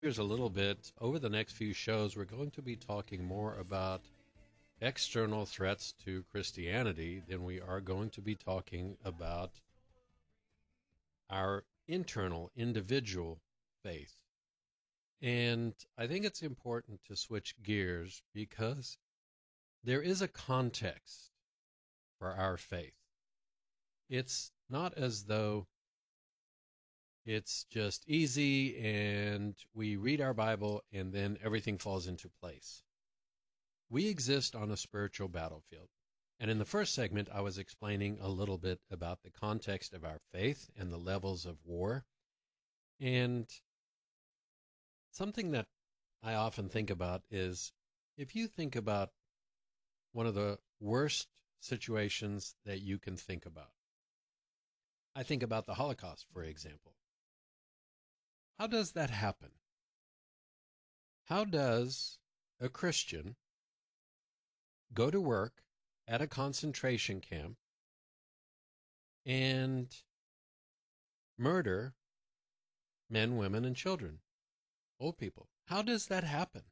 Here's a little bit. Over the next few shows, we're going to be talking more about external threats to Christianity than we are going to be talking about our internal, individual faith. And I think it's important to switch gears because there is a context for our faith. It's not as though it's just easy and we read our Bible and then everything falls into place. We exist on a spiritual battlefield. And in the first segment, I was explaining a little bit about the context of our faith and the levels of war. And something that I often think about is if you think about one of the worst situations that you can think about. I think about the Holocaust, for example. How does that happen? How does a Christian go to work at a concentration camp and murder men, women, and children, old people? How does that happen?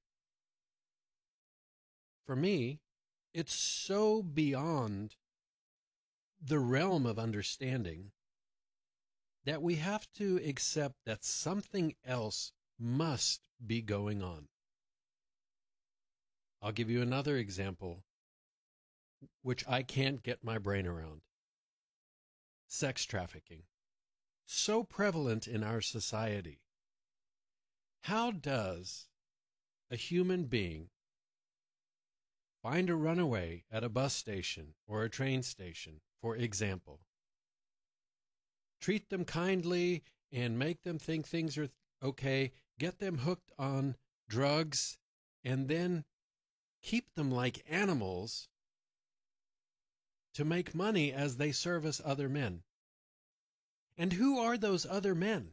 For me, it's so beyond the realm of understanding that we have to accept that something else must be going on. I'll give you another example, which I can't get my brain around. Sex trafficking. So prevalent in our society. How does a human being find a runaway at a bus station or a train station, for example, treat them kindly and make them think things are okay, get them hooked on drugs, and then keep them like animals to make money as they service other men? And who are those other men?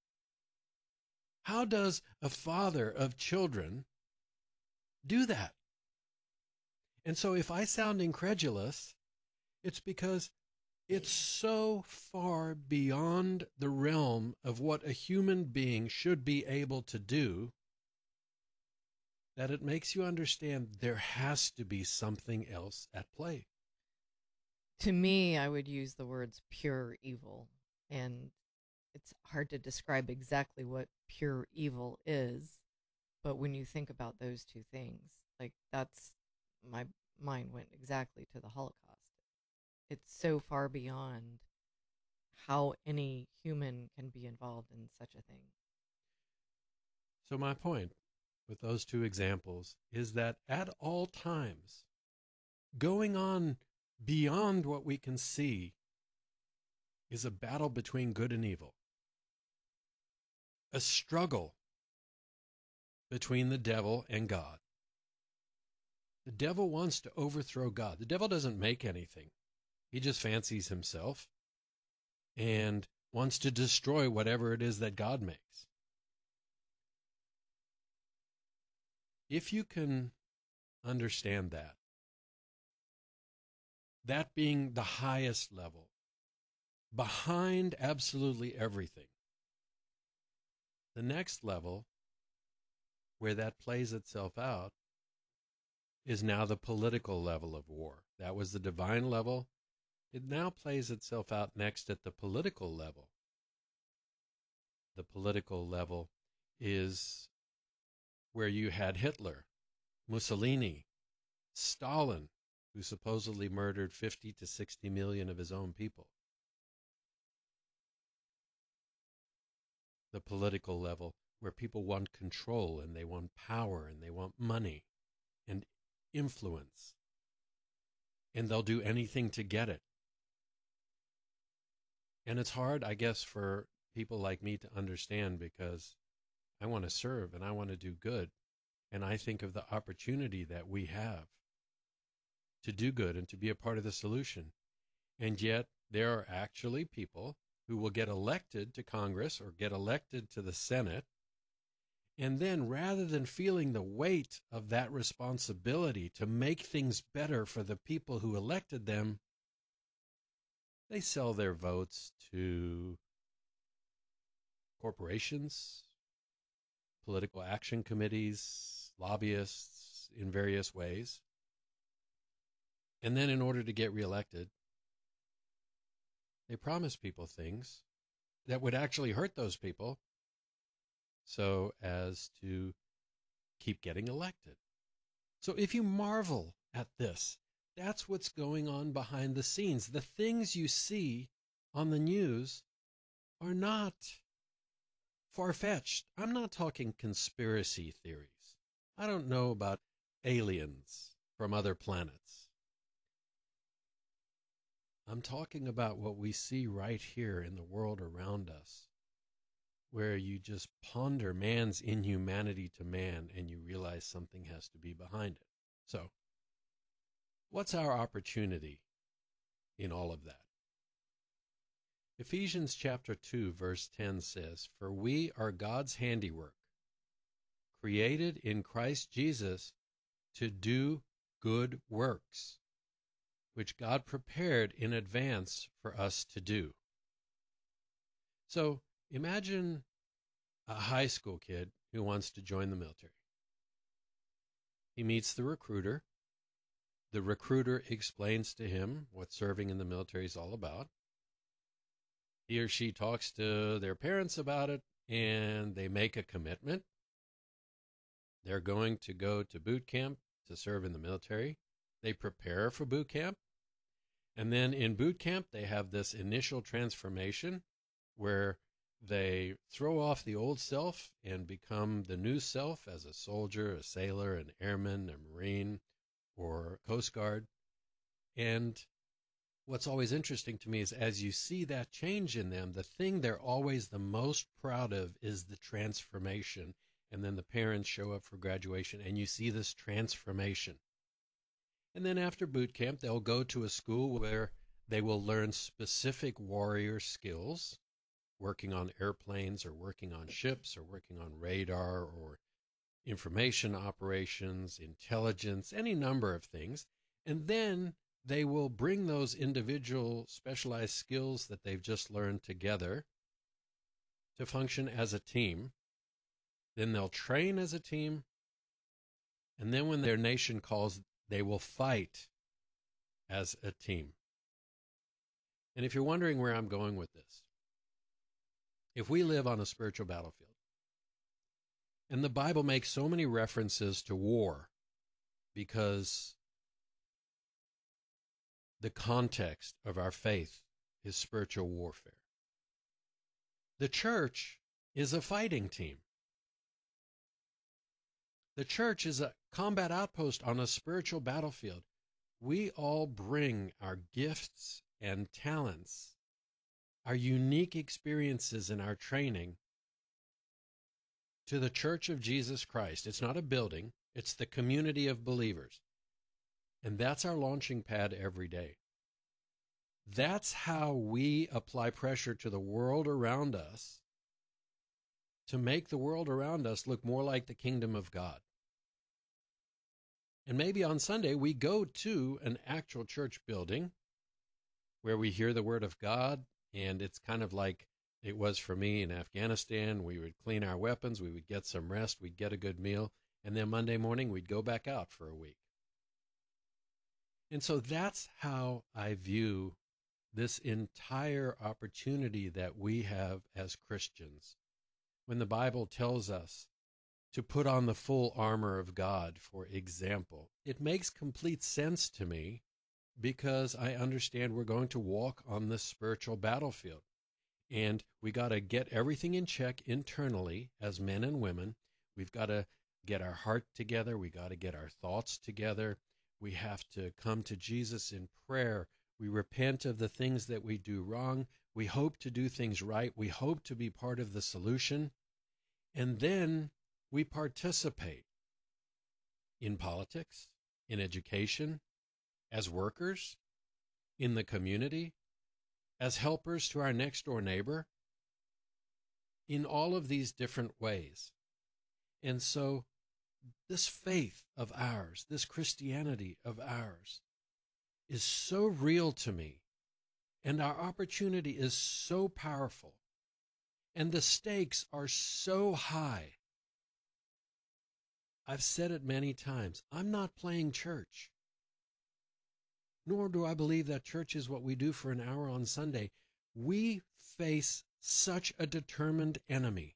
How does a father of children do that? And so if I sound incredulous, it's because it's so far beyond the realm of what a human being should be able to do that it makes you understand there has to be something else at play. To me, I would use the words pure evil. And it's hard to describe exactly what pure evil is. But when you think about those two things, like that's my mind went exactly to the Holocaust. It's so far beyond how any human can be involved in such a thing. So my point with those two examples is that at all times, going on beyond what we can see is a battle between good and evil, a struggle between the devil and God. The devil wants to overthrow God. The devil doesn't make anything. He just fancies himself and wants to destroy whatever it is that God makes. If you can understand that, that being the highest level, behind absolutely everything, the next level where that plays itself out is now the political level of war. That was the divine level. It now plays itself out next at the political level. The political level is where you had Hitler, Mussolini, Stalin, who supposedly murdered 50 to 60 million of his own people. The political level where people want control and they want power and they want money and influence. And they'll do anything to get it. And it's hard, I guess, for people like me to understand because I want to serve and I want to do good. And I think of the opportunity that we have to do good and to be a part of the solution. And yet there are actually people who will get elected to Congress or get elected to the Senate. And then rather than feeling the weight of that responsibility to make things better for the people who elected them, they sell their votes to corporations, political action committees, lobbyists in various ways. And then in order to get reelected, they promise people things that would actually hurt those people so as to keep getting elected. So if you marvel at this, that's what's going on behind the scenes. The things you see on the news are not far-fetched. I'm not talking conspiracy theories. I don't know about aliens from other planets. I'm talking about what we see right here in the world around us, where you just ponder man's inhumanity to man and you realize something has to be behind it. So, what's our opportunity in all of that? Ephesians chapter 2, verse 10 says, "For we are God's handiwork, created in Christ Jesus to do good works, which God prepared in advance for us to do." So, imagine a high school kid who wants to join the military. He meets the recruiter. The recruiter explains to him what serving in the military is all about. He or she talks to their parents about it, and they make a commitment. They're going to go to boot camp to serve in the military. They prepare for boot camp. And then in boot camp, they have this initial transformation where they throw off the old self and become the new self as a soldier, a sailor, an airman, a Marine, or Coast Guard. And what's always interesting to me is as you see that change in them, the thing they're always the most proud of is the transformation. And then the parents show up for graduation, and you see this transformation. And then after boot camp, they'll go to a school where they will learn specific warrior skills, working on airplanes or working on ships or working on radar or information operations, intelligence, any number of things. And then they will bring those individual specialized skills that they've just learned together to function as a team. Then they'll train as a team. And then when their nation calls, they will fight as a team. And if you're wondering where I'm going with this, if we live on a spiritual battlefield, and the Bible makes so many references to war because the context of our faith is spiritual warfare. The church is a fighting team. The church is a combat outpost on a spiritual battlefield. We all bring our gifts and talents, our unique experiences and our training to the Church of Jesus Christ. It's not a building, it's the community of believers. And that's our launching pad every day. That's how we apply pressure to the world around us to make the world around us look more like the kingdom of God. And maybe on Sunday we go to an actual church building where we hear the word of God, and it's kind of like it was for me in Afghanistan. We would clean our weapons, we would get some rest, we'd get a good meal, and then Monday morning we'd go back out for a week. And so that's how I view this entire opportunity that we have as Christians. When the Bible tells us to put on the full armor of God, for example, it makes complete sense to me because I understand we're going to walk on this spiritual battlefield. And we got to get everything in check internally as men and women. We've got to get our heart together. We got to get our thoughts together. We have to come to Jesus in prayer. We repent of the things that we do wrong. We hope to do things right. We hope to be part of the solution. And then we participate in politics, in education, as workers, in the community, as helpers to our next door neighbor, in all of these different ways. And so this faith of ours, this Christianity of ours, is so real to me, and our opportunity is so powerful, and the stakes are so high I've said it many times. I'm not playing church. Nor do I believe that church is what we do for an hour on Sunday. We face such a determined enemy.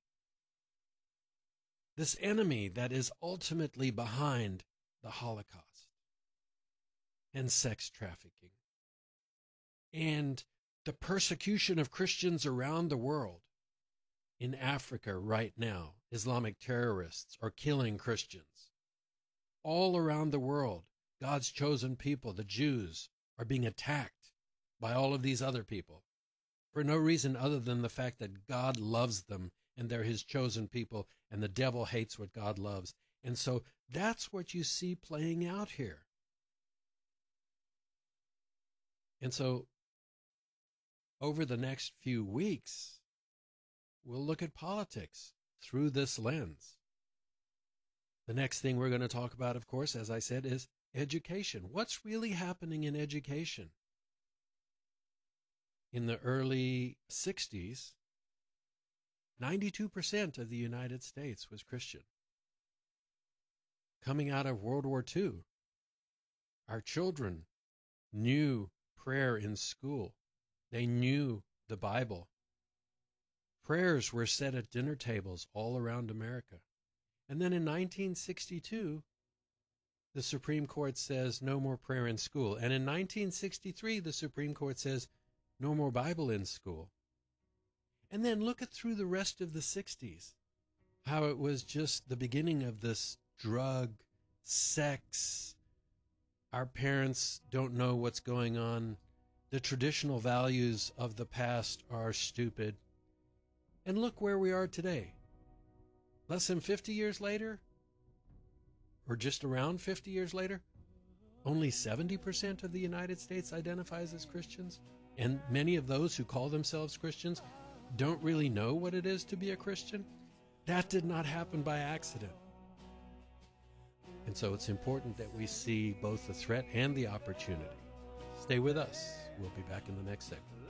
This enemy that is ultimately behind the Holocaust and sex trafficking and the persecution of Christians around the world. In Africa right now, Islamic terrorists are killing Christians. All around the world, God's chosen people, the Jews, are being attacked by all of these other people for no reason other than the fact that God loves them and they're his chosen people, and the devil hates what God loves. And so that's what you see playing out here. And so over the next few weeks, we'll look at politics through this lens. The next thing we're going to talk about, of course, as I said, is education. What's really happening in education? In the early 60s, 92% of the United States was Christian. Coming out of World War II, our children knew prayer in school. They knew the Bible. Prayers were said at dinner tables all around America. And then in 1962, the Supreme Court says no more prayer in school. And in 1963, the Supreme Court says no more Bible in school. And then look at through the rest of the 60s, how it was just the beginning of this drug, sex. Our parents don't know what's going on. The traditional values of the past are stupid. And look where we are today. Less than 50 years later, or just around 50 years later, only 70% of the United States identifies as Christians. And many of those who call themselves Christians don't really know what it is to be a Christian. That did not happen by accident. And so it's important that we see both the threat and the opportunity. Stay with us. We'll be back in the next segment.